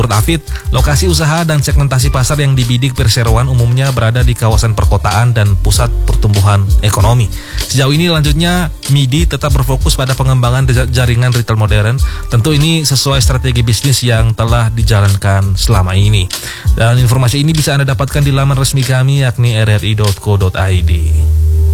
Menurut Afid, lokasi usaha dan segmentasi pasar yang dibidik perseroan umumnya berada di kawasan perkotaan dan pusat pertumbuhan ekonomi. Sejauh ini lanjutnya MIDI tetap berfokus pada pengembangan jaringan retail modern. Tentu ini sesuai strategi bisnis yang telah dijalankan selama ini. Dan informasi ini bisa Anda dapatkan di laman resmi kami yakni rri.co.id.